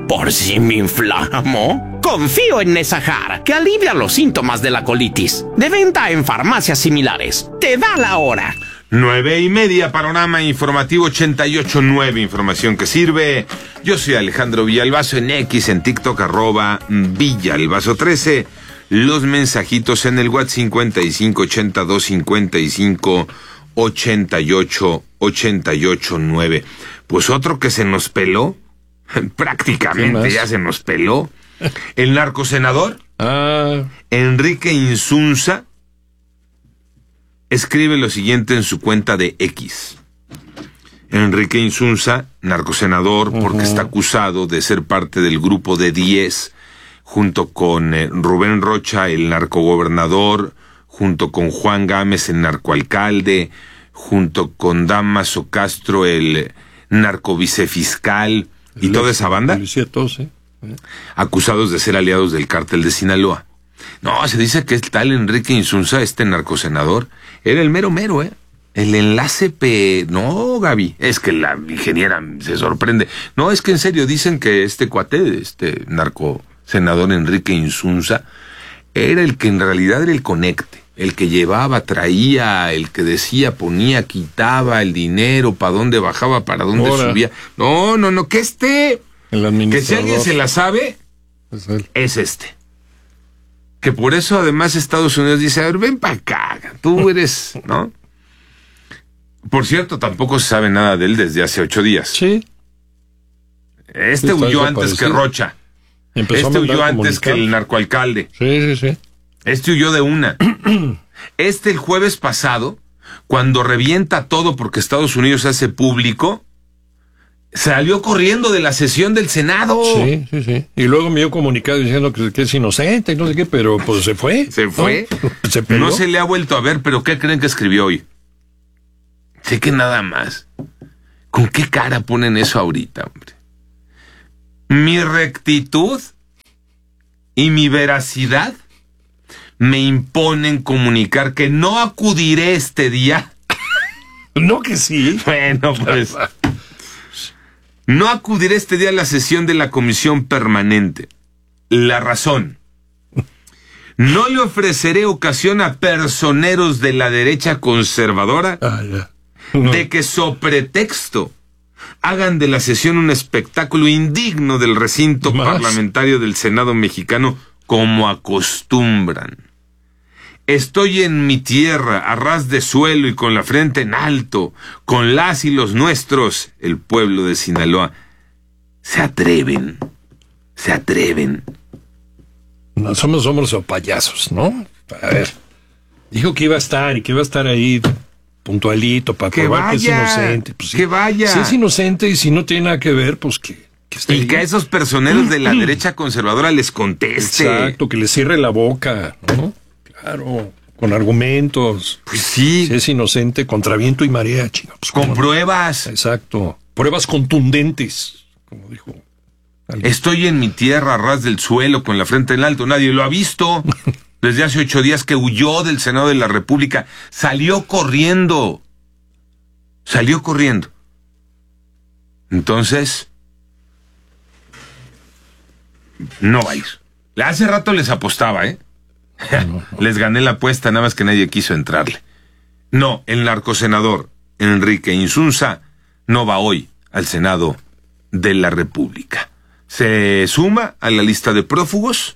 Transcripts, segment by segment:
¿Por si me inflamo? Confío en Nesahar, que alivia los síntomas de la colitis. De venta en farmacias similares. Te da la hora. 9:30, panorama informativo 88.9, información que sirve. Yo soy Alejandro Villalbazo, en X, en TikTok, @Villalbazo13. Los mensajitos en el WhatsApp 5582558889. Pues otro que se nos peló, prácticamente ya se nos peló. El narcosenador Enrique Insunza escribe lo siguiente en su cuenta de X. Enrique Insunza, narcosenador, porque está acusado de ser parte del grupo de 10, junto con Rubén Rocha, el narcogobernador, junto con Juan Gámez, el narcoalcalde, junto con Damaso Castro, el narcovicefiscal, y toda esa banda, acusados de ser aliados del cártel de Sinaloa. No, se dice que el tal Enrique Insunza, este narcosenador, era el mero, el enlace No, Gaby, es que la ingeniera se sorprende. No, es que en serio, dicen que este cuate, este narcosenador Enrique Insunza, era el que en realidad era el conecte, el que llevaba, traía, el que decía, ponía, quitaba el dinero, para dónde bajaba, para dónde subía. No, que que si alguien se la sabe, es este. Que por eso además Estados Unidos dice, a ver, ven para acá, tú eres, ¿no? Por cierto, tampoco se sabe nada de él desde hace 8 días. Sí. Este huyó antes que Rocha. Este huyó antes que el narcoalcalde. Sí. Este huyó de una. El jueves pasado, cuando revienta todo porque Estados Unidos hace público, salió corriendo de la sesión del Senado. Sí. Y luego me dio comunicado diciendo que es inocente y no sé qué, pero pues se fue. Se fue. ¿No? Se peleó. No se le ha vuelto a ver, pero ¿qué creen que escribió hoy? Sé que nada más. ¿Con qué cara ponen eso ahorita, hombre? Mi rectitud y mi veracidad me imponen comunicar que no acudiré este día. No que sí. Bueno, pues... No acudiré este día a la sesión de la comisión permanente. La razón: no le ofreceré ocasión a personeros de la derecha conservadora de que, so pretexto, hagan de la sesión un espectáculo indigno del recinto parlamentario del Senado mexicano, como acostumbran. Estoy en mi tierra, a ras de suelo y con la frente en alto, con las y los nuestros, el pueblo de Sinaloa. Se atreven. No, somos payasos, ¿no? A ver, dijo que iba a estar y que iba a estar ahí puntualito para probar que es inocente. Pues, que vaya. Si es inocente y si no tiene nada que ver, pues que esté y ahí. Que a esos personeros de la derecha conservadora les conteste. Exacto, que les cierre la boca, ¿no? Claro, con argumentos. Pues sí. Si es inocente, contra viento y marea, chinga. Pues, con pruebas. Exacto. Pruebas contundentes, como dijo alguien. Estoy en mi tierra, a ras del suelo, con la frente en alto. Nadie lo ha visto. Desde hace 8 días que huyó del Senado de la República. Salió corriendo. Entonces, no va a ir. Hace rato les apostaba, No. Les gané la apuesta, nada más que nadie quiso entrarle. No, el narcosenador Enrique Insunza no va hoy al Senado de la República. Se suma a la lista de prófugos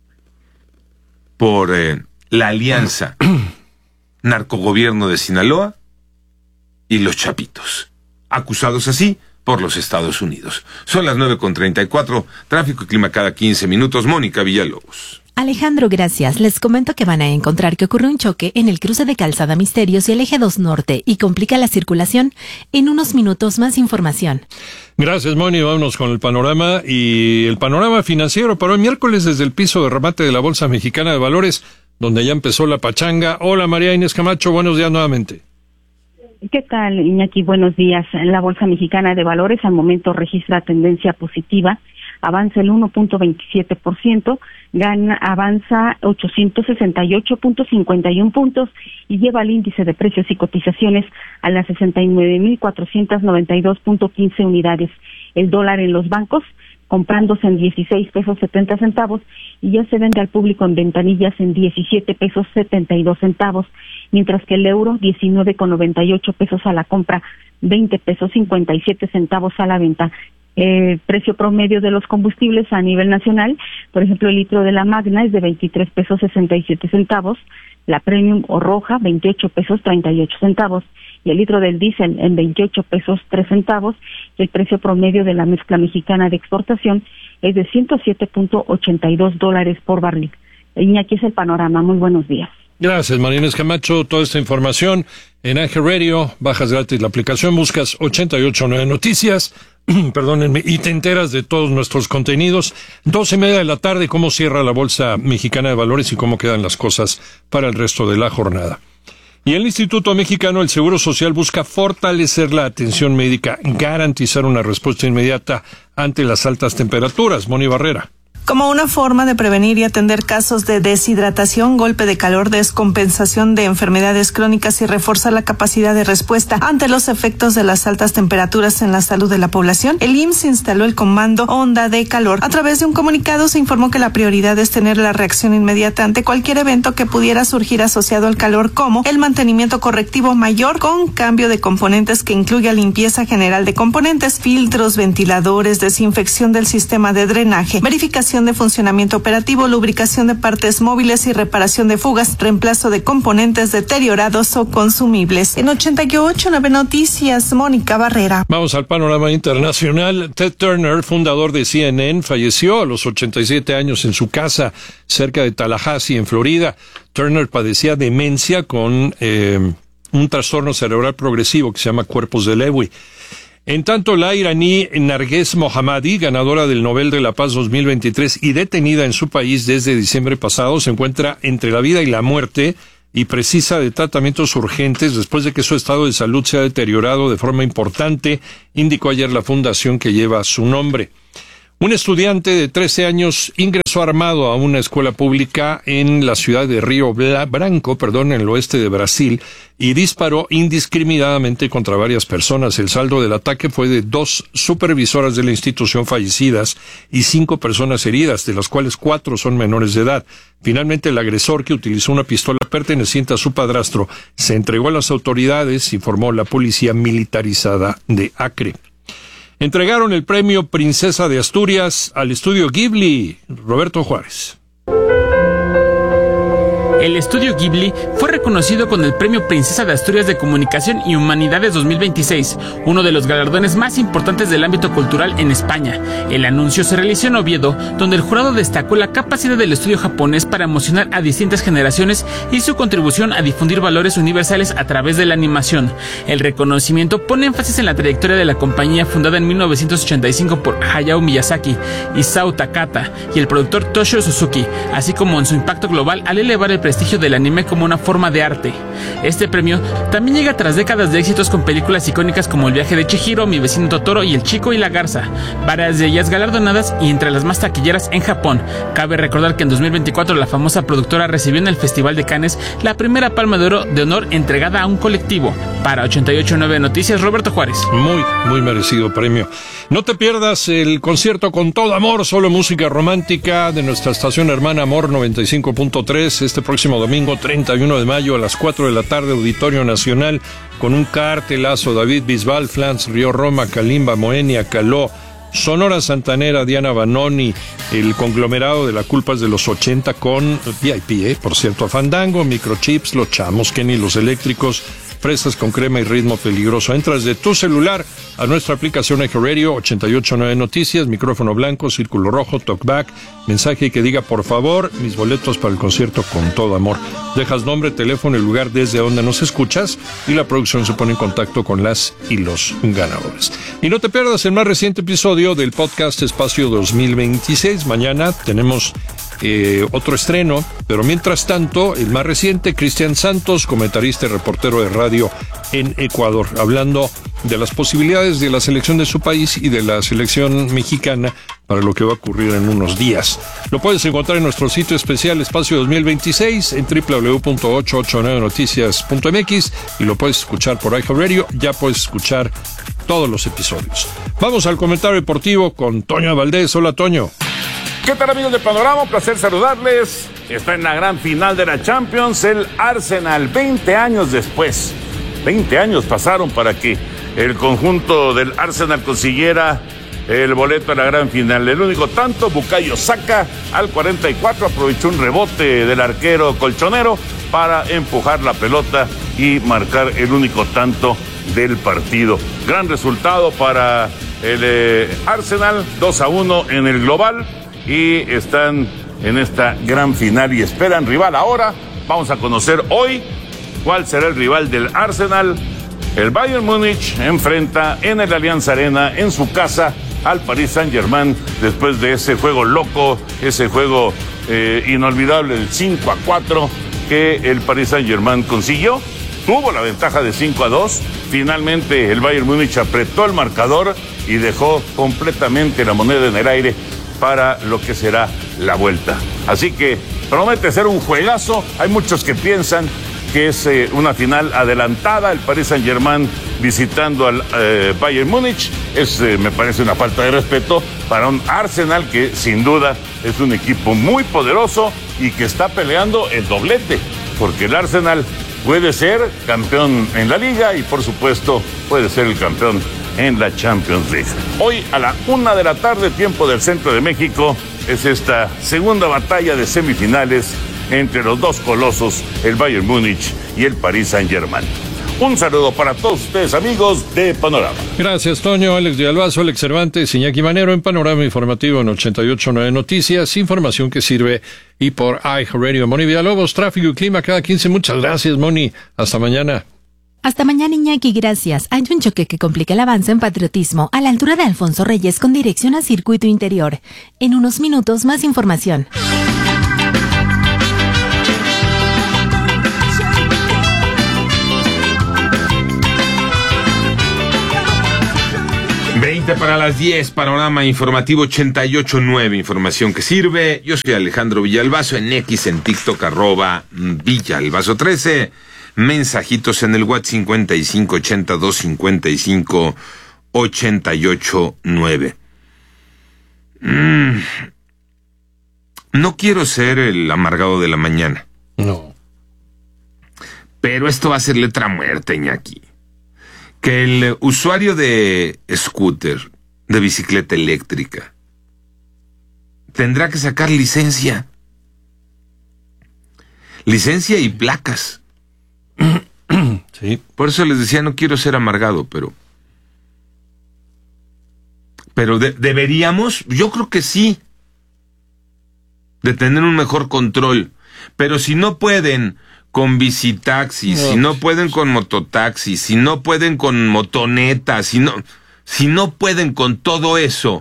por la alianza narcogobierno de Sinaloa y los Chapitos, acusados así por los Estados Unidos. Son las 9:34, tráfico y clima cada 15 minutos. Mónica Villalobos. Alejandro, gracias. Les comento que van a encontrar que ocurre un choque en el cruce de Calzada Misterios y el Eje 2 Norte y complica la circulación. En unos minutos más información. Gracias, Moni. Vámonos con el panorama y el panorama financiero para hoy miércoles desde el piso de remate de la Bolsa Mexicana de Valores, donde ya empezó la pachanga. Hola, María Inés Camacho. Buenos días nuevamente. ¿Qué tal, Iñaki? Buenos días. La Bolsa Mexicana de Valores al momento registra tendencia positiva. Avanza el 1.27%, avanza 868.51 puntos y lleva el índice de precios y cotizaciones a las 69.492.15 unidades. El dólar en los bancos comprándose en 16 pesos 70 centavos y ya se vende al público en ventanillas en 17 pesos 72 centavos, mientras que el euro 19,98 pesos a la compra, 20 pesos 57 centavos a la venta. Precio promedio de los combustibles a nivel nacional, por ejemplo, el litro de la Magna es de 23 pesos 67 centavos, la Premium o Roja 28 pesos 38 centavos y el litro del diésel en 28 pesos 3 centavos. El precio promedio de la mezcla mexicana de exportación es de $107.82 por barril. Iñaki, es el panorama. Muy buenos días. Gracias, María Inés Camacho. Toda esta información en Ángel Radio. Bajas gratis la aplicación, buscas 889 Noticias, perdónenme, y te enteras de todos nuestros contenidos. 12:30 de la tarde, cómo cierra la Bolsa Mexicana de Valores y cómo quedan las cosas para el resto de la jornada. Y el Instituto Mexicano del Seguro Social busca fortalecer la atención médica, garantizar una respuesta inmediata ante las altas temperaturas. Moni Barrera. Como una forma de prevenir y atender casos de deshidratación, golpe de calor, descompensación de enfermedades crónicas y reforzar la capacidad de respuesta ante los efectos de las altas temperaturas en la salud de la población, el IMSS instaló el comando Onda de Calor. A través de un comunicado se informó que la prioridad es tener la reacción inmediata ante cualquier evento que pudiera surgir asociado al calor, como el mantenimiento correctivo mayor con cambio de componentes que incluya limpieza general de componentes, filtros, ventiladores, desinfección del sistema de drenaje, verificación de funcionamiento operativo, lubricación de partes móviles y reparación de fugas, reemplazo de componentes deteriorados o consumibles. En 88.9 Noticias, Mónica Barrera. Vamos al panorama internacional. Ted Turner, fundador de CNN, falleció a los 87 años en su casa cerca de Tallahassee, en Florida. Turner padecía demencia con un trastorno cerebral progresivo que se llama cuerpos de Lewy. En tanto, la iraní Narges Mohammadi, ganadora del Nobel de la Paz 2023 y detenida en su país desde diciembre pasado, se encuentra entre la vida y la muerte y precisa de tratamientos urgentes después de que su estado de salud se ha deteriorado de forma importante, indicó ayer la fundación que lleva su nombre. Un estudiante de 13 años ingresó armado a una escuela pública en la ciudad de Río Branco, en el oeste de Brasil, y disparó indiscriminadamente contra varias personas. El saldo del ataque fue de 2 supervisoras de la institución fallecidas y 5 personas heridas, de las cuales 4 son menores de edad. Finalmente, el agresor, que utilizó una pistola perteneciente a su padrastro, se entregó a las autoridades, informó la policía militarizada de Acre. Entregaron el premio Princesa de Asturias al estudio Ghibli. Roberto Juárez. El estudio Ghibli fue reconocido con el Premio Princesa de Asturias de Comunicación y Humanidades 2026, uno de los galardones más importantes del ámbito cultural en España. El anuncio se realizó en Oviedo, donde el jurado destacó la capacidad del estudio japonés para emocionar a distintas generaciones y su contribución a difundir valores universales a través de la animación. El reconocimiento pone énfasis en la trayectoria de la compañía, fundada en 1985 por Hayao Miyazaki, Isao Takata y el productor Toshio Suzuki, así como en su impacto global al elevar el prestigio del anime como una forma de arte. Este premio también llega tras décadas de éxitos con películas icónicas como El viaje de Chihiro, Mi vecino Totoro y El chico y la garza, varias de ellas galardonadas y entre las más taquilleras en Japón. Cabe recordar que en 2024 la famosa productora recibió en el Festival de Cannes la primera Palma de Oro de honor entregada a un colectivo. Para 88.9 Noticias, Roberto Juárez. Muy merecido premio. No te pierdas el concierto Con Todo Amor, solo música romántica, de nuestra estación hermana Amor 95.3, este próximo domingo 31 de mayo a las 4 de la tarde, Auditorio Nacional, con un cartelazo: David Bisbal, Flans, Río Roma, Kalimba, Moenia, Caló, Sonora Santanera, Diana Banoni, el conglomerado de La Culpa es de los 80 con VIP, por cierto, Fandango, Microchips, Los Chamos, Kenny, Los Eléctricos, Fresas con crema y ritmo peligroso. Entras de tu celular a nuestra aplicación Eje Radio, 889 Noticias, micrófono blanco, círculo rojo, talkback, mensaje que diga: por favor, mis boletos para el concierto Con Todo Amor. Dejas nombre, teléfono y lugar desde donde nos escuchas y la producción se pone en contacto con las y los ganadores. Y no te pierdas el más reciente episodio del podcast Espacio 2026. Mañana tenemos otro estreno, pero mientras tanto, el más reciente, Cristian Santos, comentarista y reportero de radio en Ecuador, hablando de las posibilidades de la selección de su país y de la selección mexicana para lo que va a ocurrir en unos días. Lo puedes encontrar en nuestro sitio especial Espacio 2026 en www.889noticias.mx y lo puedes escuchar por iHeartRadio. Ya puedes escuchar todos los episodios. Vamos al comentario deportivo con Toño Valdés. Hola, Toño. ¿Qué tal, amigos de Panorama? Un placer saludarles. Está en la gran final de la Champions el Arsenal, 20 años después. 20 años pasaron para que el conjunto del Arsenal consiguiera el boleto a la gran final. El único tanto, Bukayo Saka, al 44, aprovechó un rebote del arquero colchonero para empujar la pelota y marcar el único tanto del partido. Gran resultado para el Arsenal, 2-1 en el global, y están en esta gran final y esperan rival ahora. Vamos a conocer hoy cuál será el rival del Arsenal. El Bayern Múnich enfrenta en el Allianz Arena, en su casa, al Paris Saint-Germain, después de ese juego loco, ese juego inolvidable, el 5-4 que el Paris Saint-Germain consiguió. Tuvo la ventaja de 5-2. Finalmente el Bayern Múnich apretó el marcador y dejó completamente la moneda en el aire para lo que será la vuelta. Así que promete ser un juegazo. Hay muchos que piensan que es una final adelantada, el Paris Saint-Germain visitando al Bayern Múnich. Me parece una falta de respeto para un Arsenal que sin duda es un equipo muy poderoso y que está peleando el doblete, porque el Arsenal puede ser campeón en la Liga y por supuesto puede ser el campeón en la Champions League. Hoy a la 1:00 p.m, tiempo del centro de México, es esta segunda batalla de semifinales entre los dos colosos, el Bayern Múnich y el Paris Saint-Germain. Un saludo para todos ustedes, amigos de Panorama. Gracias, Toño. Alex de Albazo, Alex Cervantes, Iñaki Manero en Panorama Informativo en 88.9 Noticias, información que sirve, y por iHeartRadio. Moni Villalobos, tráfico y clima cada 15. Muchas gracias, Moni. Hasta mañana. Hasta mañana, Iñaki, gracias. Hay un choque que complica el avance en Patriotismo a la altura de Alfonso Reyes con dirección a Circuito Interior. En unos minutos, más información. Para las 10, Panorama Informativo 88.9, información que sirve. Yo soy Alejandro Villalbazo, en X, en TikTok, @Villalbazo13. Mensajitos en el WhatsApp 5582558889. No quiero ser el amargado de la mañana. No. Pero esto va a ser letra muerta, Iñaki. Que el usuario de scooter, de bicicleta eléctrica, tendrá que sacar licencia. Licencia y placas. Sí. Por eso les decía, no quiero ser amargado, pero deberíamos, yo creo que sí, de tener un mejor control. Pero si no pueden con bicitaxis, si no pueden con mototaxis, si no pueden con motonetas, si no pueden con todo eso,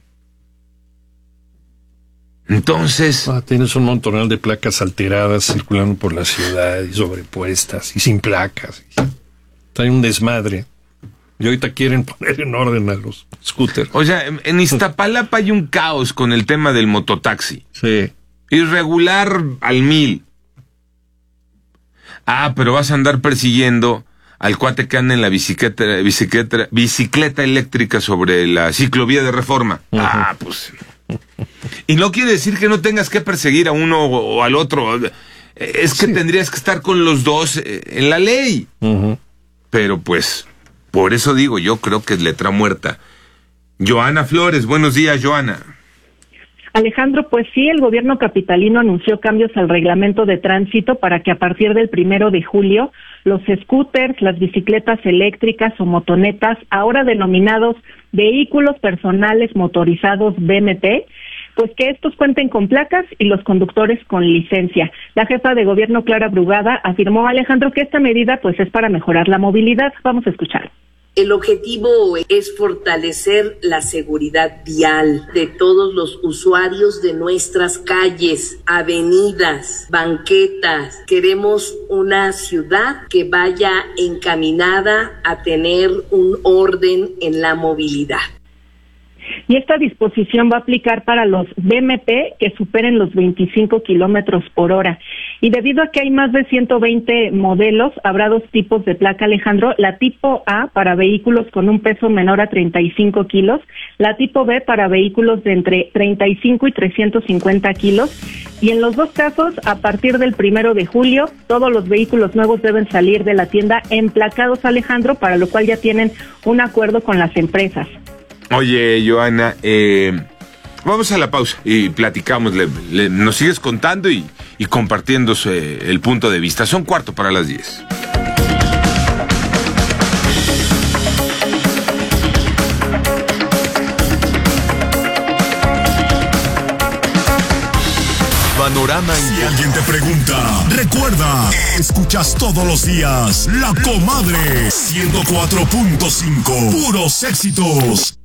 entonces... Tienes un montonal de placas alteradas circulando por la ciudad y sobrepuestas y sin placas. Hay un desmadre. Y ahorita quieren poner en orden a los scooters. O sea, en Iztapalapa hay un caos con el tema del mototaxi. Sí. Irregular al 1000. Pero vas a andar persiguiendo al cuate que anda en la bicicleta eléctrica sobre la ciclovía de Reforma. Pues... Y no quiere decir que no tengas que perseguir a uno o al otro. Es que tendrías que estar con los dos en la ley. Pero pues, por eso digo, yo creo que es letra muerta. Joana Flores, buenos días, Joana. Alejandro, pues sí, el gobierno capitalino anunció cambios al reglamento de tránsito para que a partir del 1 de julio los scooters, las bicicletas eléctricas o motonetas, ahora denominados vehículos personales motorizados VMT, pues que estos cuenten con placas y los conductores con licencia. La jefa de gobierno, Clara Brugada, afirmó, Alejandro, que esta medida pues es para mejorar la movilidad. Vamos a escuchar. El objetivo es fortalecer la seguridad vial de todos los usuarios de nuestras calles, avenidas, banquetas. Queremos una ciudad que vaya encaminada a tener un orden en la movilidad. Y esta disposición va a aplicar para los BMP que superen los 25 kilómetros por hora. Y debido a que hay más de 120 modelos, habrá dos tipos de placa, Alejandro. La tipo A para vehículos con un peso menor a 35 kilos, la tipo B para vehículos de entre 35 y 350 kilos. Y en los dos casos, a partir del 1 de julio, todos los vehículos nuevos deben salir de la tienda emplacados, Alejandro, para lo cual ya tienen un acuerdo con las empresas. Oye, Joana, vamos a la pausa y platicamos. Nos sigues contando y compartiendo el punto de vista. Son 9:45. Panorama. Si alguien te pregunta, recuerda, escuchas todos los días La Comadre 104.5. Puros éxitos.